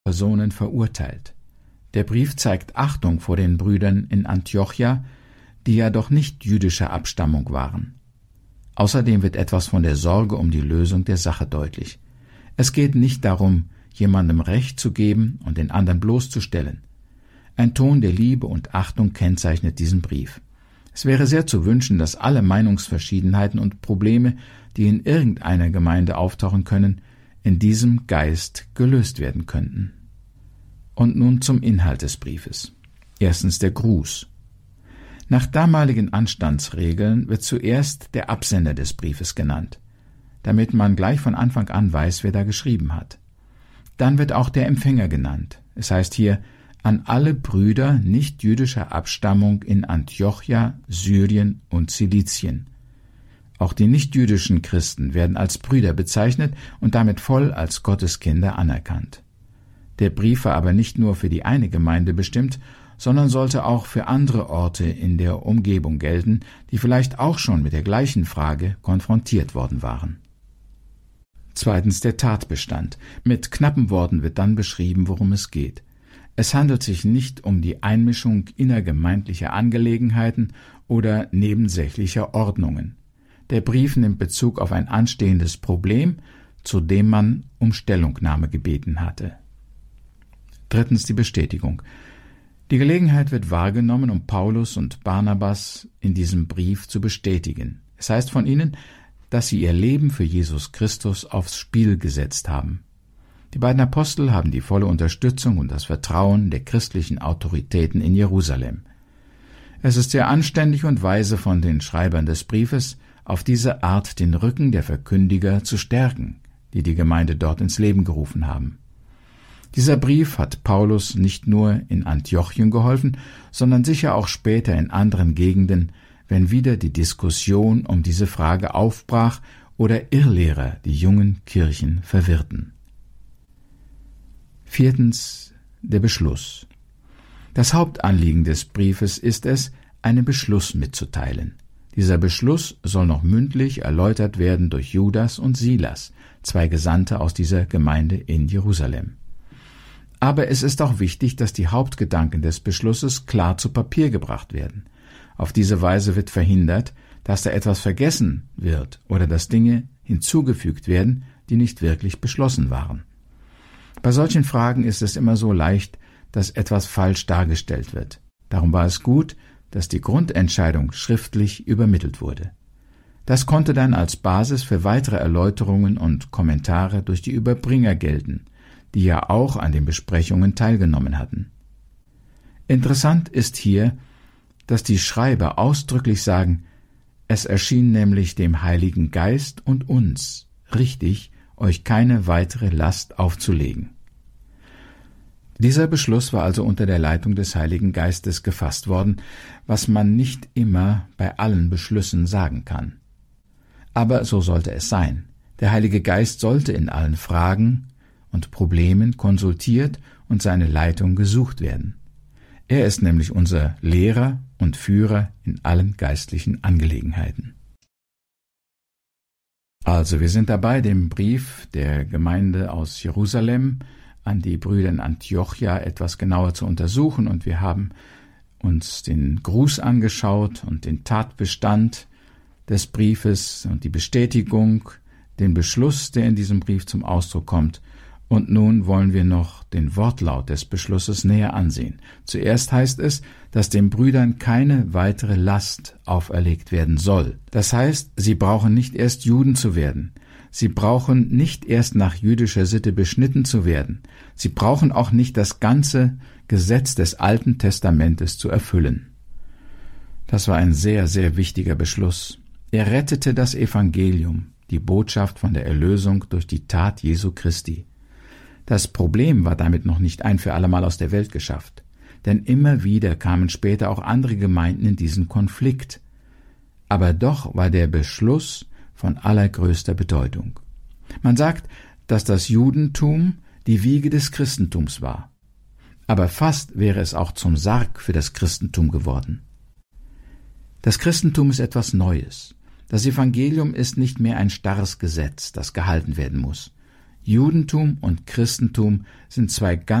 Personen verurteilt. Der Brief zeigt Achtung vor den Brüdern in Antiochia, die ja doch nicht jüdischer Abstammung waren. Außerdem wird etwas von der Sorge um die Lösung der Sache deutlich. Es geht nicht darum, jemandem Recht zu geben und den anderen bloßzustellen. Ein Ton der Liebe und Achtung kennzeichnet diesen Brief. Es wäre sehr zu wünschen, dass alle Meinungsverschiedenheiten und Probleme, die in irgendeiner Gemeinde auftauchen können, in diesem Geist gelöst werden könnten. Und nun zum Inhalt des Briefes. Erstens der Gruß. Nach damaligen Anstandsregeln wird zuerst der Absender des Briefes genannt, damit man gleich von Anfang an weiß, wer da geschrieben hat. Dann wird auch der Empfänger genannt. Es heißt hier, an alle Brüder nicht-jüdischer Abstammung in Antiochia, Syrien und Zilizien. Auch die nicht-jüdischen Christen werden als Brüder bezeichnet und damit voll als Gotteskinder anerkannt. Der Brief war aber nicht nur für die eine Gemeinde bestimmt, sondern sollte auch für andere Orte in der Umgebung gelten, die vielleicht auch schon mit der gleichen Frage konfrontiert worden waren. Zweitens der Tatbestand. Mit knappen Worten wird dann beschrieben, worum es geht. Es handelt sich nicht um die Einmischung innergemeindlicher Angelegenheiten oder nebensächlicher Ordnungen. Der Brief nimmt Bezug auf ein anstehendes Problem, zu dem man um Stellungnahme gebeten hatte. Drittens die Bestätigung. Die Gelegenheit wird wahrgenommen, um Paulus und Barnabas in diesem Brief zu bestätigen. Es heißt von ihnen, dass sie ihr Leben für Jesus Christus aufs Spiel gesetzt haben. Die beiden Apostel haben die volle Unterstützung und das Vertrauen der christlichen Autoritäten in Jerusalem. Es ist sehr anständig und weise von den Schreibern des Briefes, auf diese Art den Rücken der Verkündiger zu stärken, die die Gemeinde dort ins Leben gerufen haben. Dieser Brief hat Paulus nicht nur in Antiochien geholfen, sondern sicher auch später in anderen Gegenden, wenn wieder die Diskussion um diese Frage aufbrach oder Irrlehrer die jungen Kirchen verwirrten. Viertens, der Beschluss. Das Hauptanliegen des Briefes ist es, einen Beschluss mitzuteilen. Dieser Beschluss soll noch mündlich erläutert werden durch Judas und Silas, zwei Gesandte aus dieser Gemeinde in Jerusalem. Aber es ist auch wichtig, dass die Hauptgedanken des Beschlusses klar zu Papier gebracht werden. Auf diese Weise wird verhindert, dass da etwas vergessen wird oder dass Dinge hinzugefügt werden, die nicht wirklich beschlossen waren. Bei solchen Fragen ist es immer so leicht, dass etwas falsch dargestellt wird. Darum war es gut, dass die Grundentscheidung schriftlich übermittelt wurde. Das konnte dann als Basis für weitere Erläuterungen und Kommentare durch die Überbringer gelten, die ja auch an den Besprechungen teilgenommen hatten. Interessant ist hier, dass die Schreiber ausdrücklich sagen, es erschien nämlich dem Heiligen Geist und uns richtig, euch keine weitere Last aufzulegen. Dieser Beschluss war also unter der Leitung des Heiligen Geistes gefasst worden, was man nicht immer bei allen Beschlüssen sagen kann. Aber so sollte es sein. Der Heilige Geist sollte in allen Fragen und Problemen konsultiert und seine Leitung gesucht werden. Er ist nämlich unser Lehrer und Führer in allen geistlichen Angelegenheiten. Also, wir sind dabei, den Brief der Gemeinde aus Jerusalem an die Brüder in Antiochia etwas genauer zu untersuchen, und wir haben uns den Gruß angeschaut und den Tatbestand des Briefes und die Bestätigung, den Beschluss, der in diesem Brief zum Ausdruck kommt. Und nun wollen wir noch den Wortlaut des Beschlusses näher ansehen. Zuerst heißt es, dass den Brüdern keine weitere Last auferlegt werden soll. Das heißt, sie brauchen nicht erst Juden zu werden. Sie brauchen nicht erst nach jüdischer Sitte beschnitten zu werden. Sie brauchen auch nicht das ganze Gesetz des Alten Testamentes zu erfüllen. Das war ein sehr, sehr wichtiger Beschluss. Er rettete das Evangelium, die Botschaft von der Erlösung durch die Tat Jesu Christi. Das Problem war damit noch nicht ein für allemal aus der Welt geschafft, denn immer wieder kamen später auch andere Gemeinden in diesen Konflikt. Aber doch war der Beschluss von allergrößter Bedeutung. Man sagt, dass das Judentum die Wiege des Christentums war. Aber fast wäre es auch zum Sarg für das Christentum geworden. Das Christentum ist etwas Neues. Das Evangelium ist nicht mehr ein starres Gesetz, das gehalten werden muss. Judentum und Christentum sind zwei